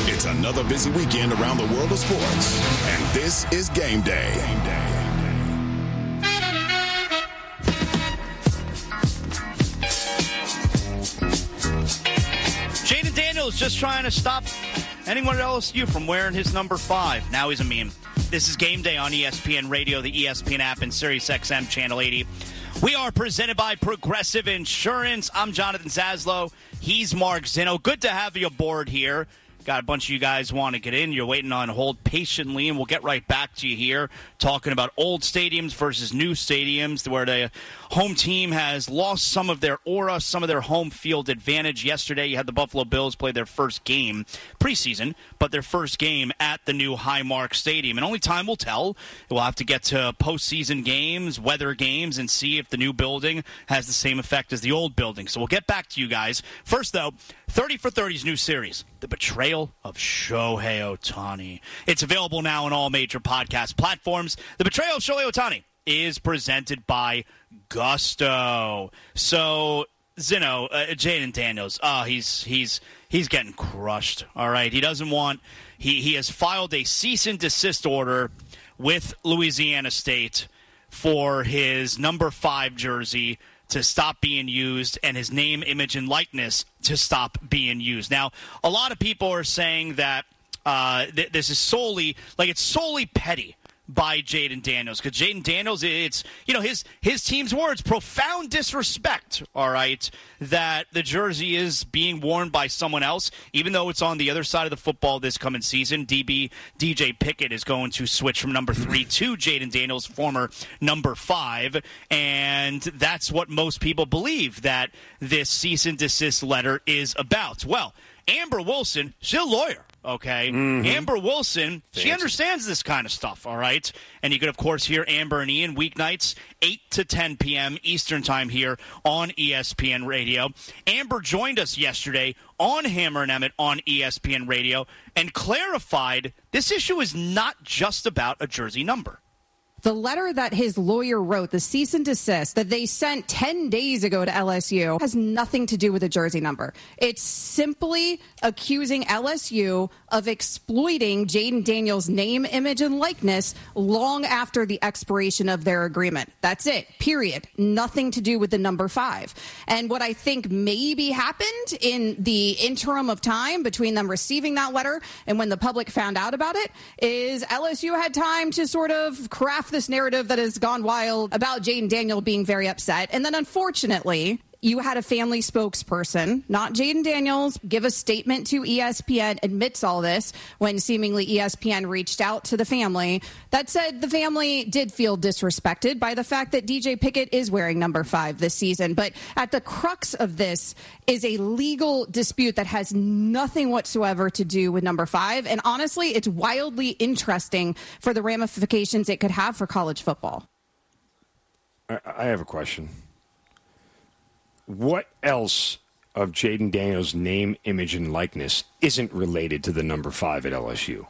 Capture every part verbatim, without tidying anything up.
It's another busy weekend around the world of sports, and this is Game Day. Game Day. Jaden Daniels just trying to stop anyone at L S U from wearing his number five. Now he's a meme. This is Game Day on E S P N Radio, the E S P N app, and Sirius X M Channel eighty. We are presented by Progressive Insurance. I'm Jonathan Zaslow. He's Mark Zinno. Good to have you aboard here. Got a bunch of you guys want to get in. You're waiting on hold patiently, and we'll get right back to you here talking about old stadiums versus new stadiums where the home team has lost some of their aura, some of their home field advantage. Yesterday, you had the Buffalo Bills play their first game preseason, but their first game at the new Highmark Stadium. And only time will tell. We'll have to get to postseason games, weather games, and see if the new building has the same effect as the old building. So we'll get back to you guys. First, though, thirty for thirty's new series, The Betrayal of Shohei Ohtani. It's available now on all major podcast platforms. The Betrayal of Shohei Ohtani is presented by Gusto. So, Zinno, uh, Jaden Daniels, oh, he's he's he's getting crushed. All right, he doesn't want. He he has filed a cease and desist order with Louisiana State for his number five jersey to stop being used and his name, image, and likeness to stop being used. Now, a lot of people are saying that uh, th- this is solely, like it's solely petty by Jaden Daniels, because Jaden Daniels, it's, you know, his his team's words, profound disrespect, all right, that the jersey is being worn by someone else, even though it's on the other side of the football this coming season. D B D J Pickett is going to switch from number three to Jaden Daniels, former number five, and that's what most people believe that this cease and desist letter is about. Well, Amber Wilson, she's a lawyer. Okay, mm-hmm. Amber Wilson, Fancy. She understands this kind of stuff, all right? And you can, of course, hear Amber and Ian weeknights, eight to ten p.m. Eastern Time here on E S P N Radio. Amber joined us yesterday on Hammer and Emmett on E S P N Radio and clarified this issue is not just about a jersey number. The letter that his lawyer wrote, the cease and desist that they sent ten days ago to L S U, has nothing to do with the jersey number. It's simply accusing L S U of exploiting Jaden Daniels' name, image, and likeness long after the expiration of their agreement. That's it, period. Nothing to do with the number five. And what I think maybe happened in the interim of time between them receiving that letter and when the public found out about it is L S U had time to sort of craft this narrative that has gone wild about Jaden Daniels being very upset. And then, unfortunately, you had a family spokesperson, not Jaden Daniels, give a statement to E S P N, admits all this when seemingly E S P N reached out to the family that said the family did feel disrespected by the fact that D J Pickett is wearing number five this season. But at the crux of this is a legal dispute that has nothing whatsoever to do with number five. And honestly, it's wildly interesting for the ramifications it could have for college football. I have a question. What else of Jaden Daniels' name, image, and likeness isn't related to the number five at L S U?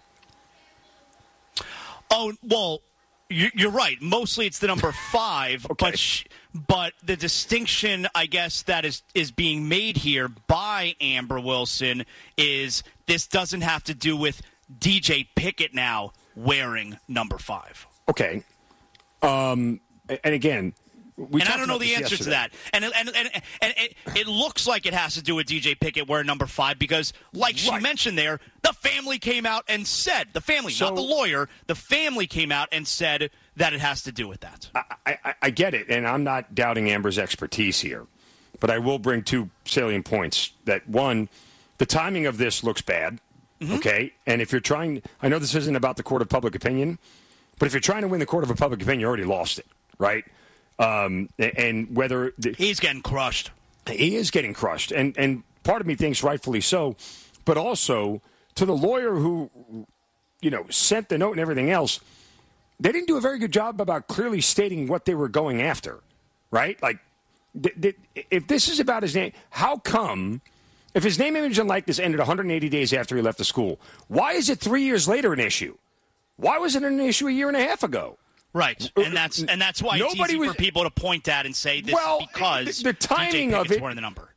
Oh, well, you're right. Mostly it's the number five, okay. but sh- but the distinction, I guess, that is, is being made here by Amber Wilson is this doesn't have to do with D J Pickett now wearing number five. Okay. Um, and again... We and I don't know the answer yesterday. to that. And and and, and it, it looks like it has to do with D J Pickett wearing number five because, like she right. mentioned there, the family came out and said, the family, so, not the lawyer, the family came out and said that it has to do with that. I, I, I get it, and I'm not doubting Amber's expertise here. But I will bring two salient points. That, one, the timing of this looks bad, mm-hmm. okay? And if you're trying – I know this isn't about the court of public opinion, but if you're trying to win the court of public opinion, you already lost it, right? Um, and whether the, he's getting crushed, he is getting crushed, and and part of me thinks rightfully so, but also to the lawyer who, you know, sent the note and everything else, they didn't do a very good job about clearly stating what they were going after, right? Like, th- th- if this is about his name, how come if his name, image, and likeness ended one hundred eighty days after he left the school, why is it three years later an issue? Why was it an issue a year and a half ago? Right, and that's and that's why it's easy was, for people to point at and say this well, because the, the timing of it, wearing the number.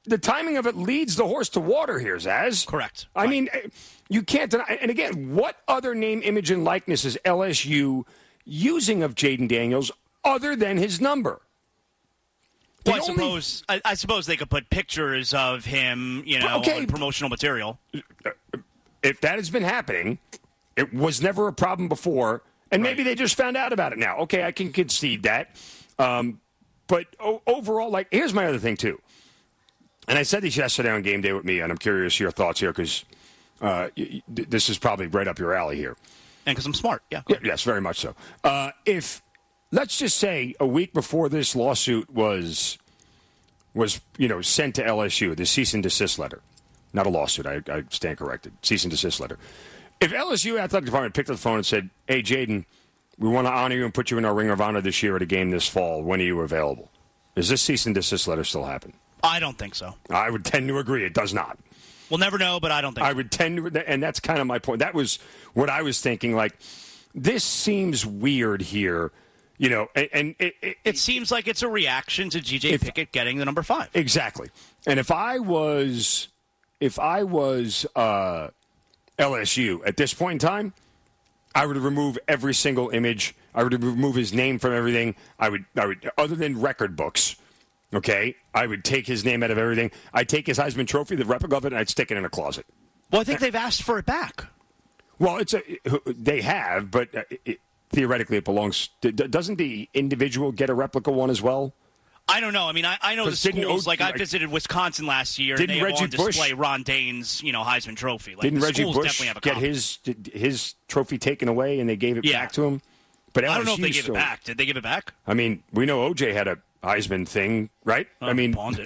the timing of it leads the horse to water here, Zaz. Correct. I right. mean, you can't deny. And again, what other name, image, and likeness is L S U using of Jayden Daniels other than his number? Well, I suppose I, I suppose they could put pictures of him, you know, okay. promotional material. If that has been happening, it was never a problem before, and maybe right. they just found out about it now. Okay, I can concede that. Um, but o- overall, like, here's my other thing, too. And I said this yesterday on Game Day with me, and I'm curious your thoughts here because uh, y- y- this is probably right up your alley here. And because I'm smart, yeah. yeah. Yes, very much so. Uh, if, let's just say, a week before this lawsuit was, was you know, sent to L S U, the cease and desist letter. Not a lawsuit, I, I stand corrected. Cease and desist letter. If L S U Athletic Department picked up the phone and said, hey, Jayden, we want to honor you and put you in our Ring of Honor this year at a game this fall. When are you available? Does this cease and desist letter still happen? I don't think so. I would tend to agree. It does not. We'll never know, but I don't think I so. would tend to, and that's kind of my point. That was what I was thinking. Like, this seems weird here, you know, and, and it, it, it seems like it's a reaction to G J if, Pickett getting the number five. Exactly. And if I was, if I was uh, L S U at this point in time, I would remove every single image. I would remove his name from everything. I would, I would, other than record books. Okay, I would take his name out of everything. I'd take his Heisman Trophy, the replica of it, and I'd stick it in a closet. Well, I think they've asked for it back. Well, it's a, they have, but it, theoretically it belongs. Doesn't the individual get a replica one as well? I don't know. I mean, I, I know the schools. Like, I visited Wisconsin last year, and they have on display Ron Dane's, you know, Heisman Trophy. Like, didn't the Reggie schools Bush definitely have a get copy. his his trophy taken away, and they gave it yeah. back to him? But I don't know if they gave still, it back. Did they give it back? I mean, we know O J had a Heisman thing, right? Oh, I mean, pawned it.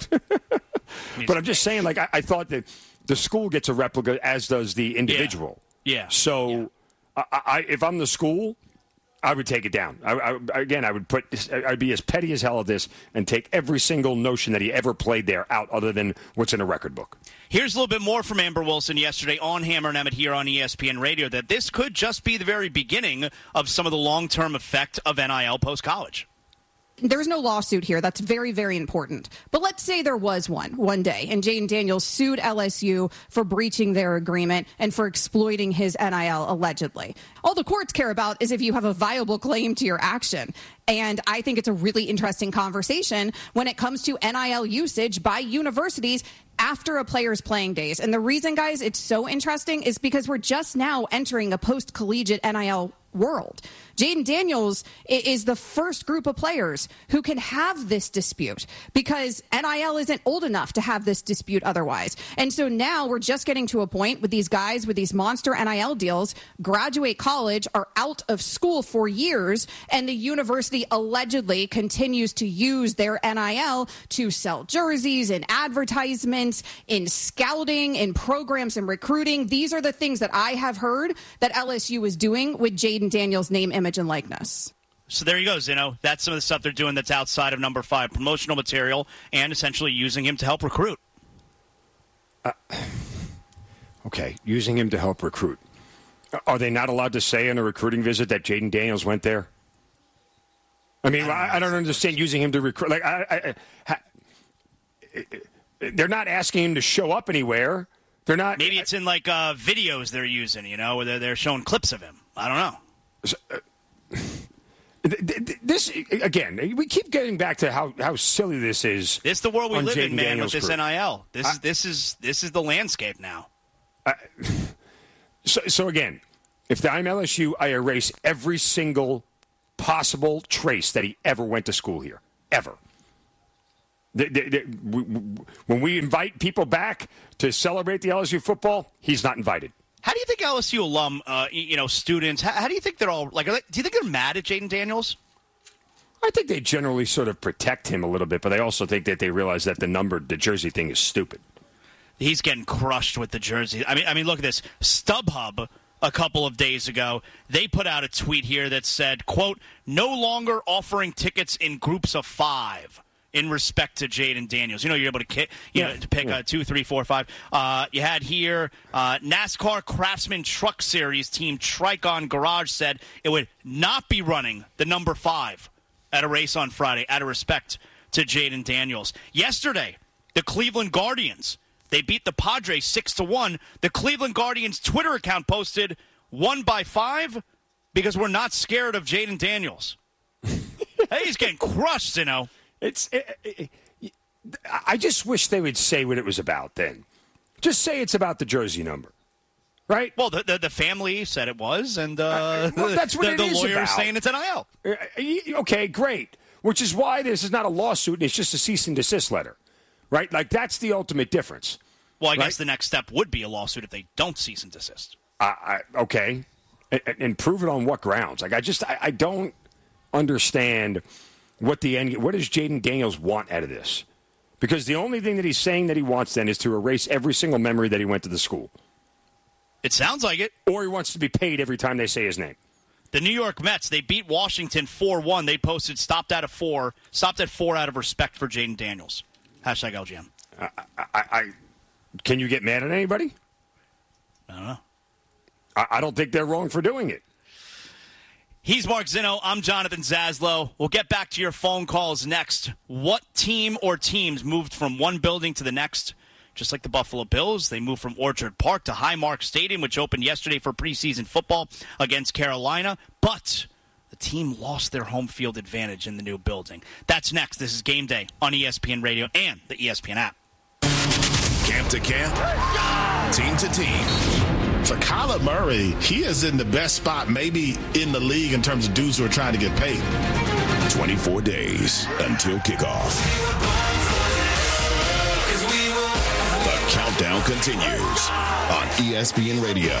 But I'm just saying, like, I, I thought that the school gets a replica, as does the individual. Yeah. yeah. So, yeah. I, I, if I'm the school, I would take it down. I, I, again, I would put, I'd be as petty as hell at this and take every single notion that he ever played there out, other than what's in a record book. Here's a little bit more from Amber Wilson yesterday on Hammer and Emmett here on E S P N Radio, that this could just be the very beginning of some of the long-term effect of N I L post-college. There's no lawsuit here. That's very, very important. But let's say there was one one day, and Jayden Daniels sued L S U for breaching their agreement and for exploiting his N I L allegedly. All the courts care about is if you have a viable claim to your action. And I think it's a really interesting conversation when it comes to N I L usage by universities after a player's playing days. And the reason, guys, it's so interesting is because we're just now entering a post-collegiate N I L world. Jayden Daniels is the first group of players who can have this dispute because N I L isn't old enough to have this dispute otherwise. And so now we're just getting to a point with these guys with these monster N I L deals, graduate college, are out of school for years, and the university allegedly continues to use their N I L to sell jerseys and advertisements, in scouting, in programs and recruiting. These are the things that I have heard that L S U is doing with Jayden Daniels' name, image, and likeness. So there you go, Zeno. That's some of the stuff they're doing that's outside of number five, promotional material, and essentially using him to help recruit. Uh, okay, using him to help recruit. Are they not allowed to say in a recruiting visit that Jayden Daniels went there? I mean, I, I don't understand using him to recruit. Like, I, I, I, they're not asking him to show up anywhere. They're not. Maybe it's in like uh, videos they're using, you know, where they're, they're showing clips of him. I don't know. So, uh, this again, we keep getting back to how, how silly this is. This is the world we live Jayden in, man, Daniels' with this crew. N I L. This I, is this is this is the landscape now. I, so, so again, if I'm L S U, I erase every single possible trace that he ever went to school here, ever. The, the, the, we, when we invite people back to celebrate the L S U football, he's not invited. How do you think L S U alum, uh, you know, students, how, how do you think they're all, like, are they, do you think they're mad at Jayden Daniels? I think they generally sort of protect him a little bit, but I also think that they realize that the number, the jersey thing is stupid. He's getting crushed with the jersey. I mean, I mean, look at this. StubHub, a couple of days ago, they put out a tweet here that said, quote, no longer offering tickets in groups of five. In respect to Jayden Daniels. You know, you're able to, ki- you yeah, know, to pick yeah. uh, two, three, four, five. Uh, you had here uh, NASCAR Craftsman Truck Series team Tricon Garage said it would not be running the number five at a race on Friday out of respect to Jayden Daniels. Yesterday, The Cleveland Guardians. They beat the Padres six to one. The Cleveland Guardians Twitter account posted one by five because we're not scared of Jaden Daniels. Hey, he's getting crushed, you know. It's. It, it, it, I just wish they would say what it was about then. Just say it's about the jersey number, right? Well, the the, the family said it was, and uh, uh, well, that's what the, it the is lawyer about. is saying it's N I L. Uh, okay, great. Which is why this is not a lawsuit. It's just a cease and desist letter, right? Like, that's the ultimate difference. Well, I right? guess the next step would be a lawsuit if they don't cease and desist. Uh, I, okay. And, and prove it on what grounds? Like, I just, I, I don't understand what the end, what does Jaden Daniels want out of this? Because the only thing that he's saying that he wants then is to erase every single memory that he went to the school. It sounds like it. Or he wants to be paid every time they say his name. The New York Mets, they beat Washington four one. They posted stopped out of four, stopped at four out of respect for Jaden Daniels. Hashtag L G M. I, I, I, can you get mad at anybody? I don't know. I, I don't think they're wrong for doing it. He's Mark Zinno. I'm Jonathan Zaslow. We'll get back to your phone calls next. What team or teams moved from one building to the next? Just like the Buffalo Bills, they moved from Orchard Park to Highmark Stadium, which opened yesterday for preseason football against Carolina. But the team lost their home field advantage in the new building. That's next. This is Game Day on E S P N Radio and the E S P N app. Camp to camp, team to team. For Kyler Murray, he is in the best spot maybe in the league in terms of dudes who are trying to get paid. twenty-four days until kickoff. The countdown continues on E S P N Radio.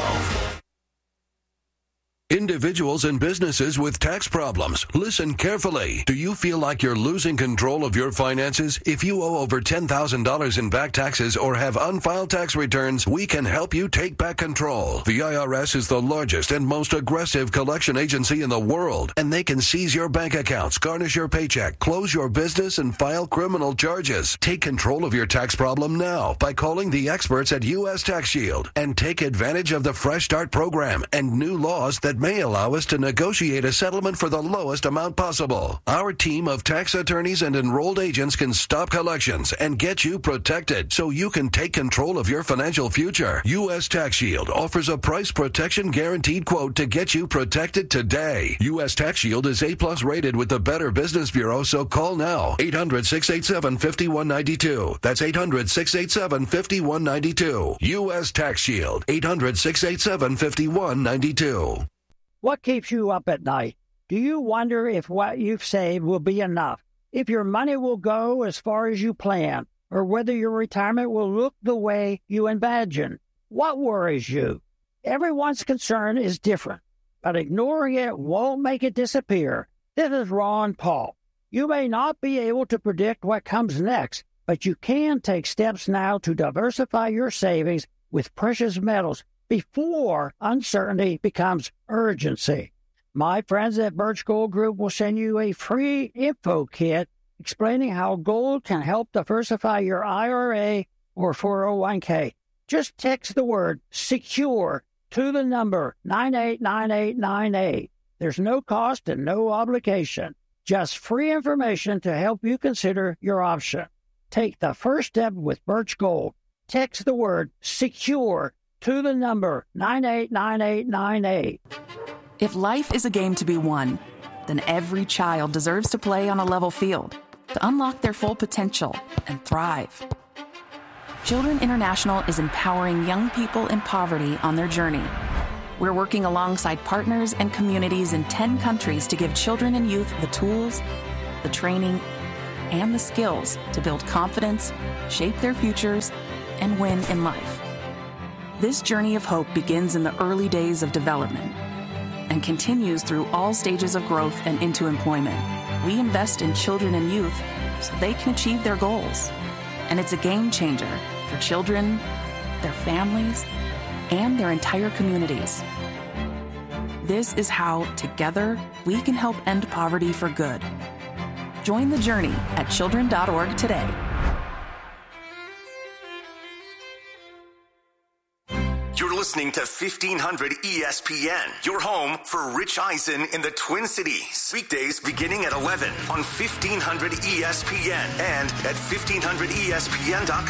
Individuals and businesses with tax problems, listen carefully. Do you feel like you're losing control of your finances? If you owe over ten thousand dollars in back taxes or have unfiled tax returns, we can help you take back control. The I R S is the largest and most aggressive collection agency in the world, and they can seize your bank accounts, garnish your paycheck, close your business, and file criminal charges. Take control of your tax problem now by calling the experts at U S Tax Shield and take advantage of the Fresh Start program and new laws that may allow us to negotiate a settlement for the lowest amount possible. Our team of tax attorneys and enrolled agents can stop collections and get you protected so you can take control of your financial future. U S Tax Shield offers a price protection guaranteed quote to get you protected today. U S Tax Shield is A plus rated with the Better Business Bureau, so call now. eight hundred, six eight seven, five one nine two. That's eight hundred, six eight seven, five one nine two. U S Tax Shield. eight hundred, six eight seven, five one nine two. What keeps you up at night? Do you wonder if what you've saved will be enough? If your money will go as far as you plan? Or whether your retirement will look the way you imagine? What worries you? Everyone's concern is different, but ignoring it won't make it disappear. This is Ron Paul. You may not be able to predict what comes next, but you can take steps now to diversify your savings with precious metals before uncertainty becomes urgency. My friends at Birch Gold Group will send you a free info kit explaining how gold can help diversify your I R A or four oh one k. Just text the word SECURE to the number nine eight nine eight nine eight. There's no cost and no obligation. Just free information to help you consider your option. Take the first step with Birch Gold. Text the word SECURE to the number nine eight nine eight nine eight. If life is a game to be won, then every child deserves to play on a level field to unlock their full potential and thrive. Children International is empowering young people in poverty on their journey. We're working alongside partners and communities in ten countries to give children and youth the tools, the training, and the skills to build confidence, shape their futures, and win in life. This journey of hope begins in the early days of development and continues through all stages of growth and into employment. We invest in children and youth so they can achieve their goals. And it's a game changer for children, their families, and their entire communities. This is how, together, we can help end poverty for good. Join the journey at children dot org today. You're listening to fifteen hundred E S P N, your home for Rich Eisen in the Twin Cities. Weekdays beginning at eleven on fifteen hundred E S P N and at fifteen hundred E S P N dot com.